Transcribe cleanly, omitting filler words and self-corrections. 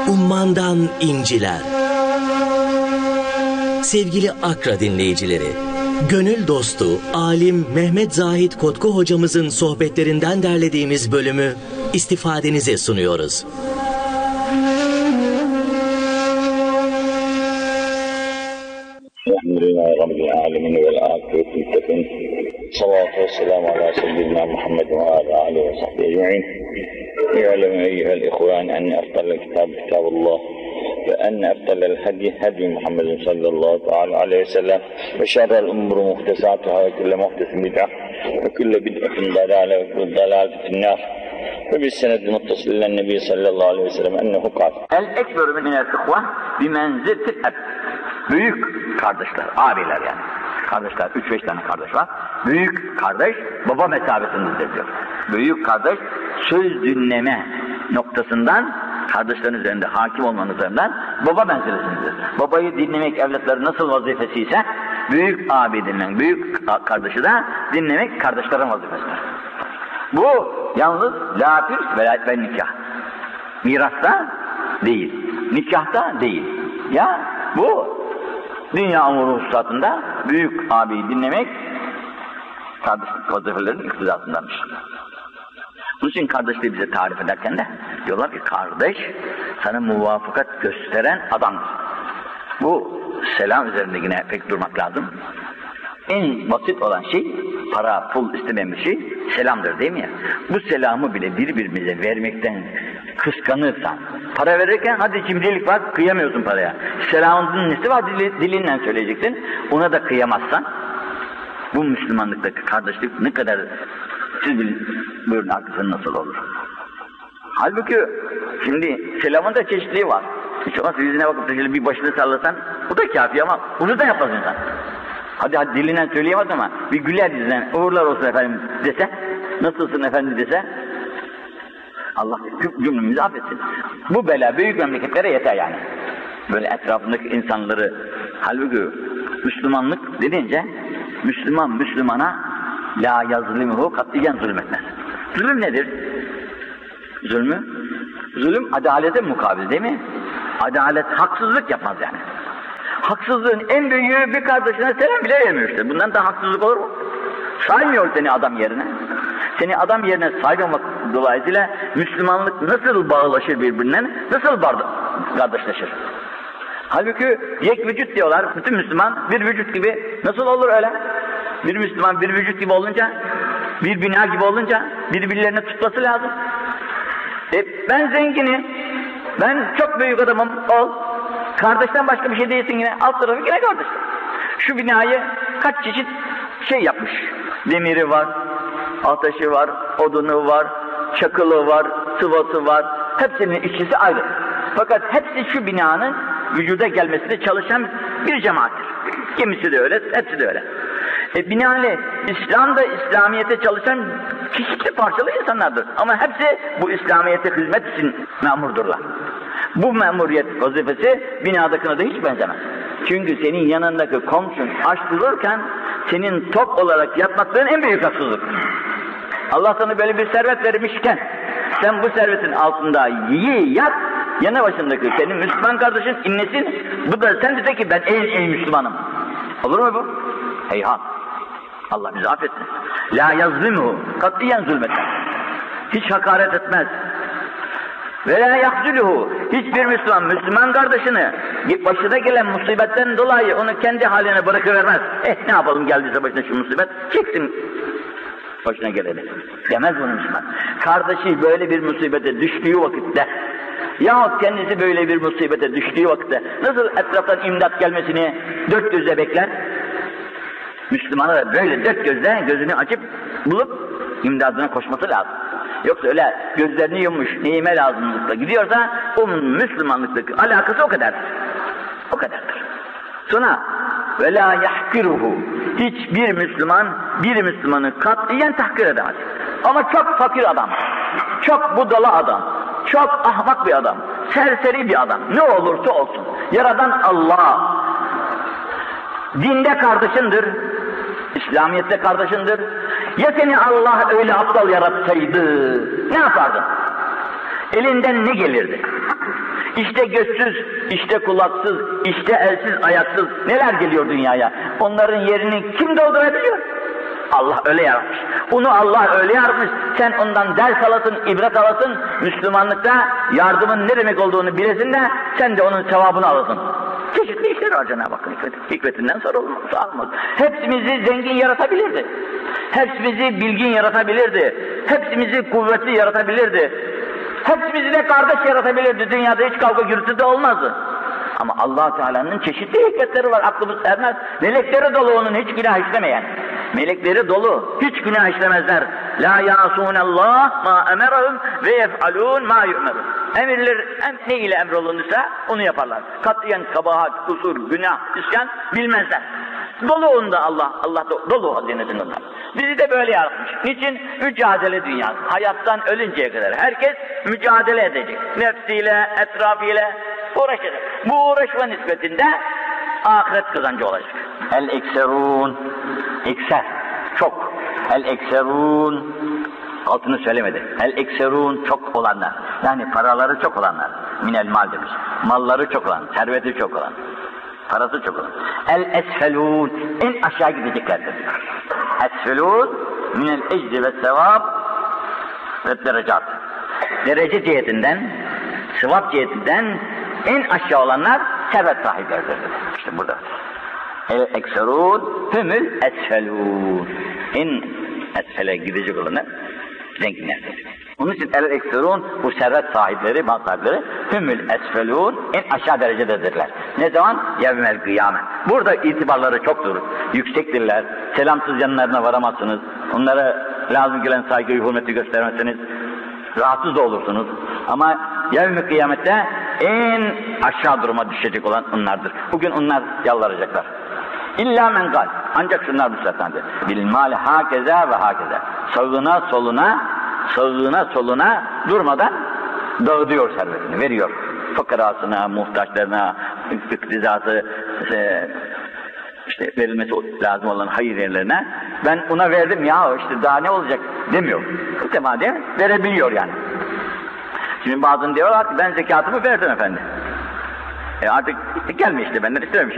Ummandan inciler. Sevgili Akra dinleyicileri, gönül dostu, alim Mehmet Zahit Kotku hocamızın sohbetlerinden derlediğimiz bölümü istifadenize sunuyoruz. Elhamdülillahi Rabbil alemin vel âkibeti muttaqin. Salatu vesselamu ala seyyidina Muhammed ve ala alihi ve sahbihi ecmaîn. İ'lemu eyyuhel ihvan enne efdalel kitab kitabullah ve enne efdalel hadi Muhammedin sallallahu aleyhi ve sellem ve şerrel umuru muhtesatuhâ ve külle muhtesin bid'ah ve külle bid'atin dalâle ve külle dalâletin finnâr. Ve biz senedin muttasillen nebi sallallahu aleyhi ve sellem ennehu kâl. El-ekberu minel ihva bimenziltil eb. Büyük kardeşler, abiler yani. Kardeşler, 3-5 tane kardeş var. Büyük kardeş baba mesabesindedir diyor. Büyük kardeş söz dinleme noktasından, kardeşlerin üzerinde hakim olmanın üzerinden baba menzilesindedir. Babayı dinlemek evlatların nasıl vazifesi ise büyük abi dinlemek, büyük kardeşi de dinlemek kardeşlerin vazifesidir. Bu yalnız la firs ve nikah. Mirasta değil, nikahta değil. Ya bu dünya umuru hususatında büyük abiyi dinlemek kardeşlik vazifelerinin iktidasındanmış. Bunun için kardeşliği bize tarif ederken de diyorlar ki kardeş sana muvafakat gösteren adamdır. Bu selam üzerinde yine pek durmak lazım. En basit olan şey para, pul istemeyen bir şey selamdır değil mi ya? Bu selamı bile birbirimize vermekten kıskanırsan, para verirken hadi cimrilik var, kıyamıyorsun paraya. Selamın nesi var, dilinden söyleyeceksin, ona da kıyamazsan, bu Müslümanlıktaki kardeşlik ne kadar, siz buyurun arkasında nasıl olur? Halbuki şimdi selamın da çeşitliği var. Hiç olmazsa yüzüne bakıp da şöyle bir başını sallasan, bu da kafi ama bunu da yapmaz insan. Hadi dilinden söyleyemez ama bir güler yüzünden uğurlar olsun efendim dese, nasılsın efendim dese, Allah cümlemizi affetsin. Bu bela büyük memleketlere yeter yani. Böyle etrafındaki insanları, halbuki Müslümanlık dedince, Müslüman Müslümana la yazlimuhu katiyen zulmetmez. Zulüm nedir? Zulüm adalete mukabil değil mi? Adalet haksızlık yapmaz yani. Haksızlığın en büyüğü bir kardeşine selam bile vermiyor işte. Bundan daha haksızlık olur mu? Saymıyor seni adam yerine. Seni adam yerine saymamak dolayısıyla Müslümanlık nasıl bağlaşır birbirinden, nasıl kardeşleşir? Halbuki yek vücut diyorlar, bütün Müslüman bir vücut gibi, nasıl olur öyle? Bir Müslüman bir vücut gibi olunca, bir bina gibi olunca birbirlerine tutması lazım. Ben zenginim, ben çok büyük adamım, ol. Kardeşten başka bir şey değilsin yine, alt tarafı yine kardeş. Şu binayı kaç çeşit şey yapmış, demiri var, ateşi var, odunu var, çakılı var, sıvası var, hepsinin işçisi ayrı. Fakat hepsi şu binanın vücuda gelmesine çalışan bir cemaattir. Kimisi de öyle, hepsi de öyle. Binaenaleyh İslam'da İslamiyet'e çalışan çeşitli parçalı insanlardır. Ama hepsi bu İslamiyet'e hizmet için memurdurlar. Bu memuriyet vazifesi binadakine de hiç benzemez. Çünkü senin yanındaki komşun aç dururken senin tok olarak yatmaklığın en büyük haksızlıktır. Allah sana böyle bir servet vermişken sen bu servetin altında yat, yanı başındaki senin Müslüman kardeşin inlesin, bu da sen de ki ben ey Müslümanım. Olur mu bu? Heyhat. Allah bizi affetsin. La yazlimuhu katiyen zulmetmez. Hiç hakaret etmez. Ve la yahzuluhu, hiçbir Müslüman kardeşini başına gelen musibetten dolayı onu kendi haline bırakıvermez. Ne yapalım, geldiyse başına şu musibet, çeksin başına geleni demez bunu Müslüman. Kardeşi böyle bir musibete düştüğü vakitte yahut kendisi böyle bir musibete düştüğü vakitte nasıl etraftan imdat gelmesini dört gözle bekler? Müslümana da böyle dört gözle gözünü açıp bulup imdadına koşması lazım. Yoksa öyle gözlerini yummuş, neyime lazımlıkla gidiyorsa onun Müslümanlıktaki alakası o kadardır. O kadardır. Sonra ve la yahkiruhu, hiçbir Müslüman bir Müslümanı katiyen tahkir edemez. Ama çok fakir adam, çok budala adam, çok ahmak bir adam, serseri bir adam, ne olursa olsun yaradan Allah, dinde kardeşindir, İslamiyet'te kardeşindir. Ya seni Allah öyle aptal yaratsaydı ne yapardın? Elinden ne gelirdi? İşte gözsüz, işte kulaksız, işte elsiz, ayaksız neler geliyor dünyaya. Onların yerini kim doldurabiliyor? Allah öyle yaratmış. Onu Allah öyle yaratmış. Sen ondan ders alasın, ibret alasın. Müslümanlıkta yardımın ne demek olduğunu bilesin de sen de onun sevabını alasın. Çeşitli işler var Cenab-ı Hakk'ın hikmetinden sonra olmaz. Hepsimizi zengin yaratabilirdi. Hepsimizi bilgin yaratabilirdi. Hepsimizi kuvvetli yaratabilirdi. Hepsimizi de kardeş yaratabilirdi. Dünyada hiç kavga gürültü de olmazdı. Ama Allah Teala'nın çeşitli hikmetleri var, aklımız ermez. Melekleri dolu onun, hiç günah işlemeyen. Melekleri dolu, hiç günah işlemezler. La yâsûnallâh mâ emerahum ve yef'alûn mâ yu'merûn. Emirler ne ile emrolunursa onu yaparlar. Katiyen kabahat, kusur, günah, isyan bilmezler. Dolu onda Allah dolu hazinetin onlar. Bizi de böyle yaratmış. Niçin? Mücadele dünyası. Hayattan ölünceye kadar herkes mücadele edecek. Nefsiyle, etrafıyla uğraşacak. Bu uğraşma nispetinde ahiret kazancı olacak. El-ekserûn, ekser, çok. El-ekserûn, altını söylemedi. El-ekserûn, çok olanlar. Yani paraları çok olanlar. Minel mal demiş. Malları çok olan, serveti çok olan. Parası çok olan. El-esfelûn, en aşağı gideceklerdir. Esfelûn, minel ecdi ve sevab ve derecat. Derece cihetinden, sevap cihetinden en aşağı olanlar servet sahipleridir. İşte burada. El-ekserûn, hümül esfelûn. En esfele gidecek olanlar zenginlerdir. Onun için el-ekserûn, bu servet sahipleri, mal sahipleri, hümül esfelûn, en aşağı derecededirler. Ne zaman? Yevmel kıyamet. Burada itibarları çoktur, yüksektirler, selamsız yanlarına varamazsınız, onlara lazım gelen saygıyı, hürmeti göstermezseniz, rahatsız da olursunuz. Ama yevmel kıyamette en aşağı duruma düşecek olan onlardır. Bugün onlar yalvaracaklar. İlla men gal. Ancak şunlar müstesnadır. Bil mal hakeza ve hakeza. Sağına soluna durmadan dağıtıyor servetini, veriyor. Fakarasına, muhtaçlarına, iktizası, işte verilmesi lazım olan hayır yerlerine. Ben ona verdim ya, işte daha ne olacak demiyor. Mütemadiyen verebiliyor yani. Şimdi bazı diyorlar ki ben zekatımı verdim efendim. Artık gelme işte, benden istememiş.